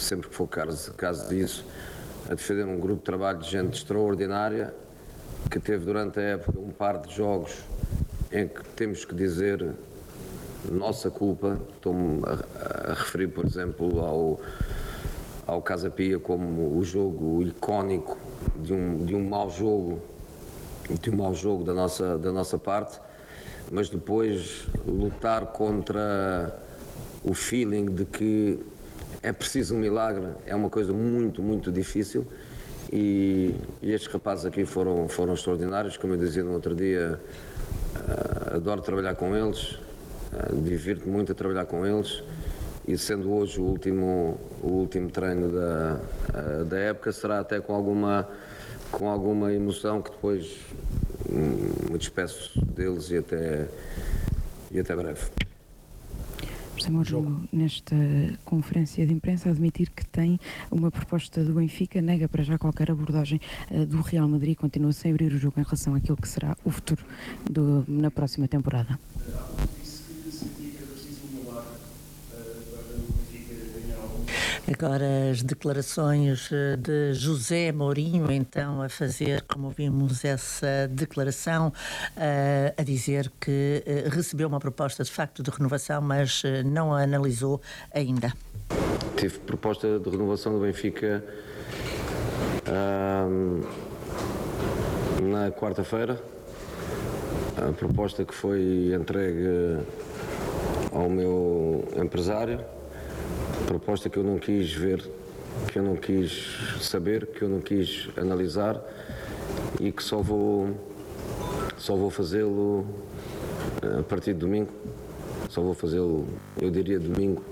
sempre que for caso disso, a defender um grupo de trabalho de gente extraordinária, que teve durante a época um par de jogos em que temos que dizer nossa culpa. Estou-me a referir, por exemplo, ao Casa Pia como o jogo icónico de um mau jogo da nossa parte, mas depois lutar contra o feeling de que é preciso um milagre é uma coisa muito, muito difícil, e estes rapazes aqui foram extraordinários. Como eu dizia no outro dia, adoro trabalhar com eles, divirto-me muito a trabalhar com eles, e sendo hoje o último treino da época, será até com alguma emoção, que depois me despeço deles e até breve. José Mourinho, nesta conferência de imprensa, admitir que tem uma proposta do Benfica, nega para já qualquer abordagem do Real Madrid, continua sem abrir o jogo em relação àquilo que será o futuro na próxima temporada. Agora as declarações de José Mourinho, então, a fazer, como vimos, essa declaração, a dizer que recebeu uma proposta de facto de renovação, mas não a analisou ainda. Tive proposta de renovação do Benfica na quarta-feira, a proposta que foi entregue ao meu empresário, proposta que eu não quis ver, que eu não quis saber, que eu não quis analisar, e que só vou fazê-lo a partir de domingo. Só vou fazê-lo, eu diria, domingo.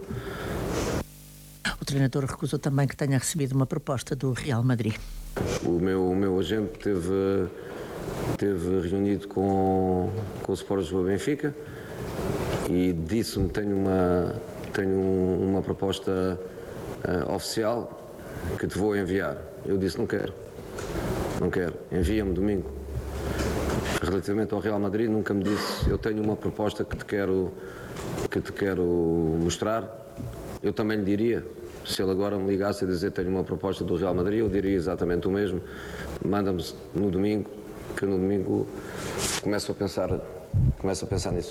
O treinador recusou também que tenha recebido uma proposta do Real Madrid. O meu agente teve reunido com o Sport Lisboa Benfica e disse-me: tenho uma proposta oficial que te vou enviar. Eu disse: não quero, envia-me domingo. Relativamente ao Real Madrid, nunca me disse: eu tenho uma proposta que te quero mostrar. Eu também lhe diria, se ele agora me ligasse a dizer: tenho uma proposta do Real Madrid, eu diria exatamente o mesmo: manda-me no domingo, que no domingo começo a pensar nisso.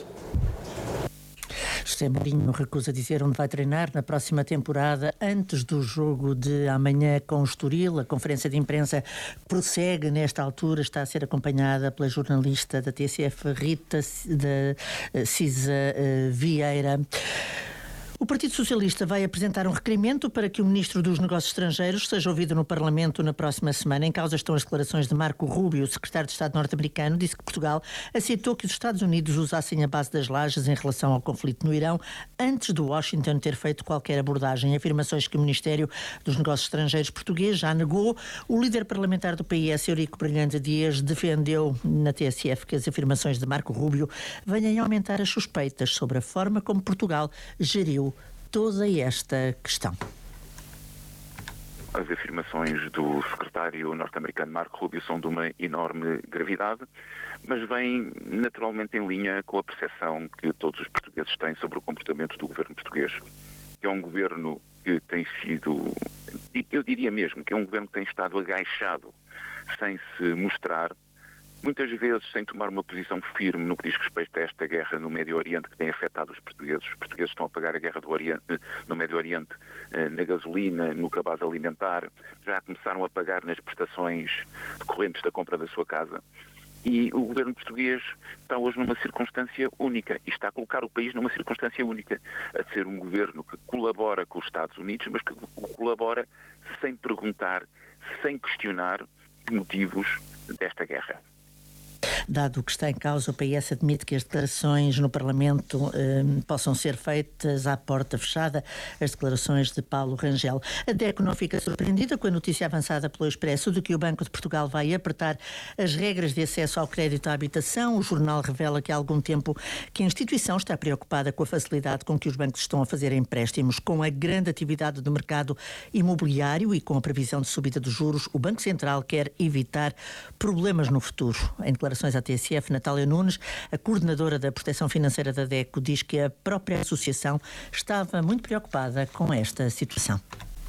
José Mourinho recusa dizer onde vai treinar na próxima temporada antes do jogo de amanhã com o Estoril. A conferência de imprensa prossegue nesta altura, está a ser acompanhada pela jornalista da TSF Rita Cisa Vieira. O Partido Socialista vai apresentar um requerimento para que o Ministro dos Negócios Estrangeiros seja ouvido no Parlamento na próxima semana. Em causa estão as declarações de Marco Rubio. O secretário de Estado norte-americano disse que Portugal aceitou que os Estados Unidos usassem a base das lajes em relação ao conflito no Irão antes de Washington ter feito qualquer abordagem. Afirmações que o Ministério dos Negócios Estrangeiros português já negou. O líder parlamentar do PS, Eurico Brilhante Dias, defendeu na TSF que as afirmações de Marco Rubio venham a aumentar as suspeitas sobre a forma como Portugal geriu toda esta questão. As afirmações do secretário norte-americano Marco Rubio são de uma enorme gravidade, mas vêm naturalmente em linha com a percepção que todos os portugueses têm sobre o comportamento do governo português, que é um governo que tem sido, eu diria mesmo, que é um governo que tem estado agachado, sem se mostrar, muitas vezes sem tomar uma posição firme no que diz respeito a esta guerra no Médio Oriente que tem afetado os portugueses. Os portugueses estão a pagar a guerra no Médio Oriente na gasolina, no cabaz alimentar, já começaram a pagar nas prestações decorrentes da compra da sua casa. E o governo português está hoje numa circunstância única e está a colocar o país numa circunstância única, a ser um governo que colabora com os Estados Unidos, mas que colabora sem perguntar, sem questionar os motivos desta guerra. Dado o que está em causa, o PS admite que as declarações no Parlamento possam ser feitas à porta fechada. As declarações de Paulo Rangel. A DECO não fica surpreendida com a notícia avançada pelo Expresso de que o Banco de Portugal vai apertar as regras de acesso ao crédito à habitação. O jornal revela que há algum tempo que a instituição está preocupada com a facilidade com que os bancos estão a fazer empréstimos. Com a grande atividade do mercado imobiliário e com a previsão de subida dos juros, o Banco Central quer evitar problemas no futuro. Em declarações à TSF, Natália Nunes, a coordenadora da proteção financeira da DECO, diz que a própria associação estava muito preocupada com esta situação.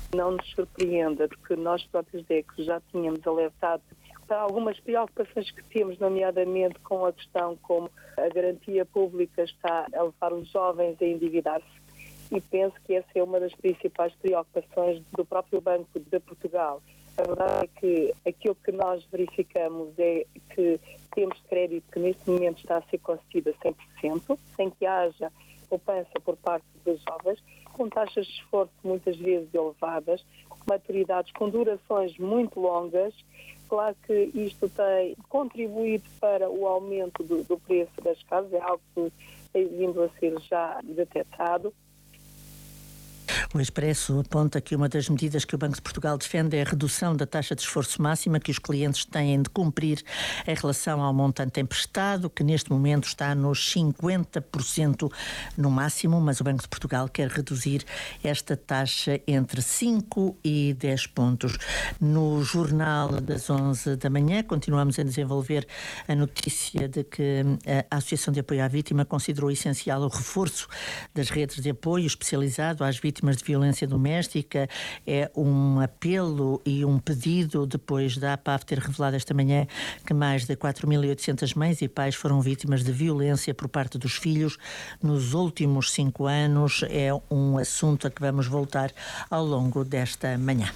não nos surpreenda, porque nós próprios DECOs já tínhamos alertado para algumas preocupações que temos, nomeadamente com a questão como a garantia pública está a levar os jovens a endividar-se. E penso que essa é uma das principais preocupações do próprio Banco de Portugal. A verdade é que aquilo que nós verificamos é que temos crédito que neste momento está a ser concedido a 100%, sem que haja poupança por parte dos jovens, com taxas de esforço muitas vezes elevadas, maturidades com durações muito longas. Claro que isto tem contribuído para o aumento do preço das casas, é algo que tem vindo a ser já detectado. O Expresso aponta que uma das medidas que o Banco de Portugal defende é a redução da taxa de esforço máxima que os clientes têm de cumprir em relação ao montante emprestado, que neste momento está nos 50% no máximo, mas o Banco de Portugal quer reduzir esta taxa entre 5 e 10 pontos. No Jornal das 11 da manhã, continuamos a desenvolver a notícia de que a Associação de Apoio à Vítima considerou essencial o reforço das redes de apoio especializado às vítimas de violência doméstica. É um apelo e um pedido depois da APAV ter revelado esta manhã que mais de 4.800 mães e pais foram vítimas de violência por parte dos filhos nos últimos 5 anos. É um assunto a que vamos voltar ao longo desta manhã.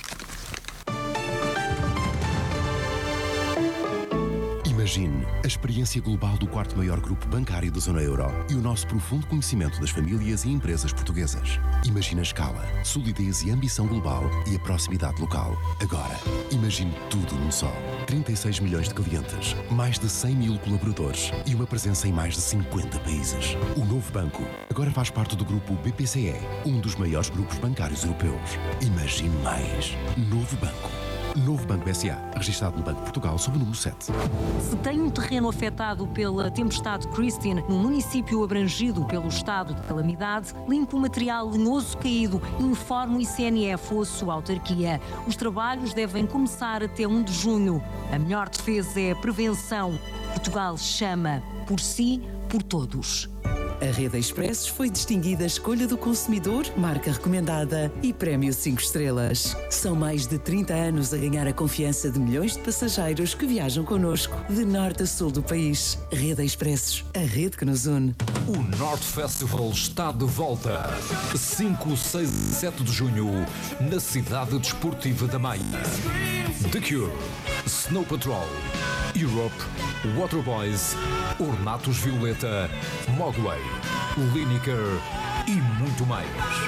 Imagine a experiência global do 4º maior grupo bancário da zona euro e o nosso profundo conhecimento das famílias e empresas portuguesas. Imagine a escala, solidez e ambição global e a proximidade local. Agora, imagine tudo num só. 36 milhões de clientes, mais de 100 mil colaboradores e uma presença em mais de 50 países. O novo banco agora faz parte do grupo BPCE, um dos maiores grupos bancários europeus. Imagine mais. Novo banco. Novo Banco SA, registado no Banco de Portugal sob o número 7. Se tem um terreno afetado pela tempestade Christine, num município abrangido pelo estado de calamidade, limpe o material lenhoso caído, informe o ICNF ou a sua autarquia. Os trabalhos devem começar até 1 de junho. A melhor defesa é a prevenção. Portugal chama por si, por todos. A Rede Expressos foi distinguida Escolha do Consumidor, marca recomendada e Prémio 5 estrelas. São mais de 30 anos a ganhar a confiança de milhões de passageiros que viajam connosco, de norte a sul do país. Rede Expressos, a rede que nos une. O North Festival está de volta. 5, 6 e 7 de junho, na cidade desportiva da Maia. The Cure, Snow Patrol, Europe, Waterboys, Ornatos Violeta, Mogwai, Lineker e muito mais.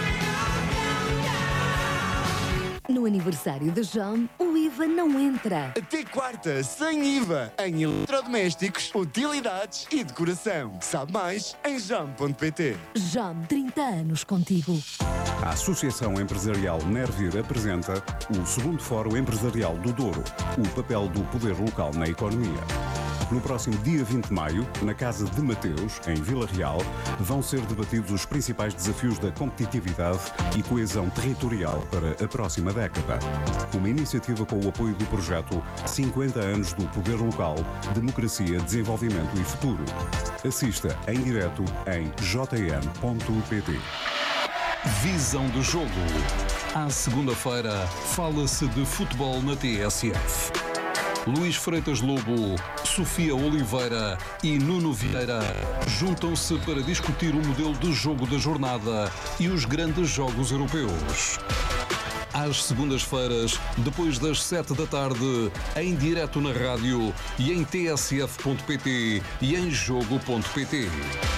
No aniversário da JAM, o IVA não entra. Até quarta, sem IVA, em eletrodomésticos, utilidades e decoração. Sabe mais em jam.pt. JAM, 30 anos contigo. A Associação Empresarial Nervir apresenta o 2º Fórum Empresarial do Douro, o papel do poder local na economia. No próximo dia 20 de maio, na Casa de Mateus, em Vila Real, vão ser debatidos os principais desafios da competitividade e coesão territorial para a próxima década. Uma iniciativa com o apoio do projeto 50 anos do Poder Local, Democracia, Desenvolvimento e Futuro. Assista em direto em jm.pt. Visão do jogo. À segunda-feira, fala-se de futebol na TSF. Luís Freitas Lobo, Sofia Oliveira e Nuno Vieira juntam-se para discutir o modelo de jogo da jornada e os grandes jogos europeus. Às segundas-feiras, depois das 7 da tarde, em direto na rádio e em tsf.pt e em jogo.pt.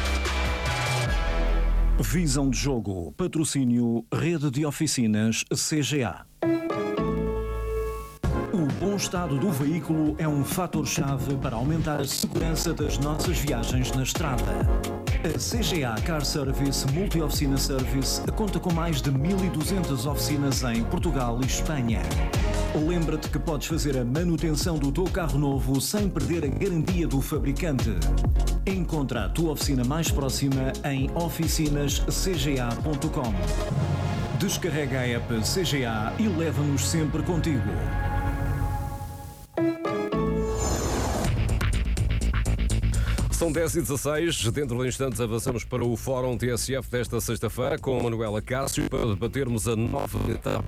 Visão de jogo. Patrocínio Rede de Oficinas CGA. O bom estado do veículo é um fator-chave para aumentar a segurança das nossas viagens na estrada. A CGA Car Service Multi-Oficina Service conta com mais de 1.200 oficinas em Portugal e Espanha. Lembra-te que podes fazer a manutenção do teu carro novo sem perder a garantia do fabricante. Encontra a tua oficina mais próxima em oficinascga.com. Descarrega a app CGA e leva-nos sempre contigo. São 10h16, dentro de instantes avançamos para o Fórum TSF desta sexta-feira com a Manuela Cássio para debatermos a nova etapa